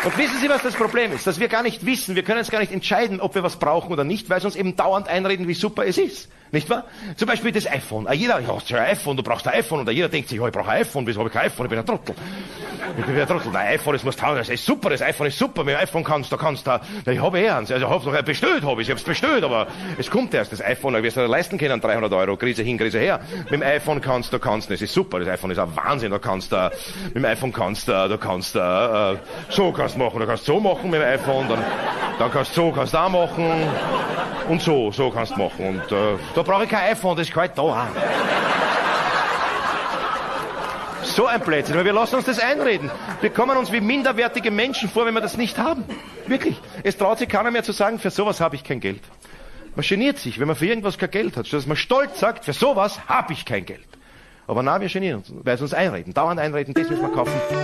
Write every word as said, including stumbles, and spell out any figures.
Und wissen Sie, was das Problem ist? Dass wir gar nicht wissen, wir können es gar nicht entscheiden, ob wir was brauchen oder nicht, weil sie uns eben dauernd einreden, wie super es ist. Nicht wahr? Zum Beispiel das iPhone. Jeder, ja, hast du ein iPhone, du brauchst ein iPhone. Oder jeder denkt sich, ja, ich brauche ein iPhone, wieso habe ich kein iPhone? Ich bin ein Trottel. Ich bin ein Trottel. Ein iPhone, das muss taugen, das ist super, das iPhone ist super. Mit dem iPhone kannst du, kannst du, ich habe eh eins. Also, ich habe es bestellt, habe ich, ich habe es bestellt, aber es kommt erst, das iPhone, ich wirst du leisten können, dreihundert Euro, Krise hin, Krise her. Mit dem iPhone kannst du, kannst du, es ist super, das iPhone ist ein Wahnsinn, da kannst du, mit dem iPhone kannst du, da kannst du, äh, so kannst du machen, da kannst du so machen mit dem iPhone, dann, dann kannst du so, kannst du auch machen, und so, so kannst du machen. Und, äh, da brauche ich kein iPhone, das ist kalt da. So ein Blödsinn, weil wir lassen uns das einreden. Wir kommen uns wie minderwertige Menschen vor, wenn wir das nicht haben. Wirklich. Es traut sich keiner mehr zu sagen, für sowas habe ich kein Geld. Man geniert sich, wenn man für irgendwas kein Geld hat, statt dass man stolz sagt, für sowas habe ich kein Geld. Aber nein, wir genieren uns, weil sie uns einreden, dauernd einreden, das müssen wir kaufen.